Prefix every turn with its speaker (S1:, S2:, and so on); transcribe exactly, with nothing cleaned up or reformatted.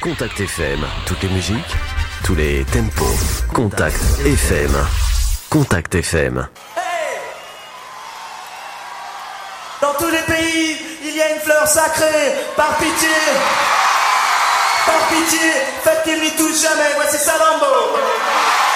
S1: Contact F M, toutes les musiques, tous les tempos. Contact F M. Contact F M.
S2: Hey! Dans tous les pays, il y a une fleur sacrée. Par pitié, par pitié, faites qu'il n'y touche jamais. Voici Salambo.